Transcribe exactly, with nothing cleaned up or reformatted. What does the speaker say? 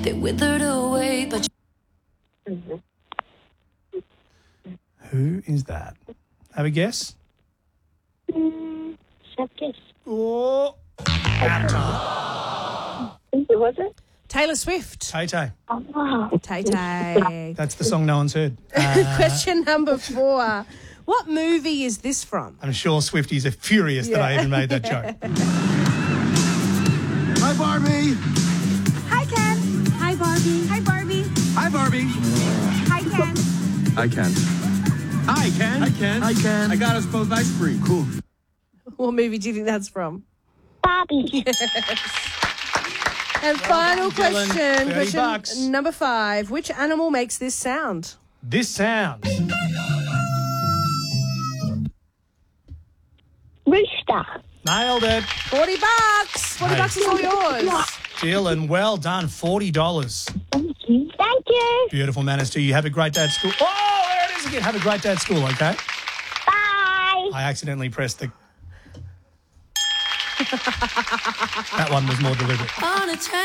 they withered away. But Who is that? Have a guess? Mm, guess. Oh, out of time. Who was it? Taylor Swift. Tay-Tay. Oh, Tay-Tay. That's the song no one's heard. Uh, Question number four. What movie is this from? I'm sure Swifties are furious that I even made that joke. Hi, Barbie. Hi, Ken. Hi, Barbie. Hi, Barbie. Hi, Barbie. Hi, Ken. I can. Hi, Ken. Hi, Ken. Hi, Ken. I got us both ice cream. Cool. What movie do you think that's from? Barbie. And final done, Dylan. question. thirty Question bucks. number five. Which animal makes this sound? This sound. Rooster. Nailed it. forty bucks. forty Hey. bucks is all yours. Dylan, well done. forty dollars. Thank you. Thank you. Beautiful manners to you. Have a great day at school. Oh, there it is again. Have a great day at school, okay? Bye. I accidentally pressed the... That one was more deliberate. on a